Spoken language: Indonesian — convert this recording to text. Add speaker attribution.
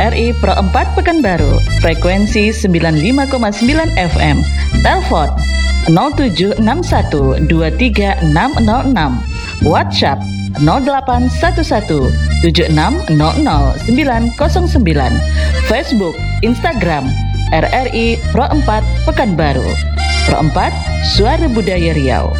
Speaker 1: RRI Pro 4 Pekanbaru, frekuensi 95,9 FM. Telepon 0761 23606. WhatsApp 0811 7600 909. Facebook, Instagram RRI Pro 4 Pekanbaru. Pro 4 Suara Budaya Riau.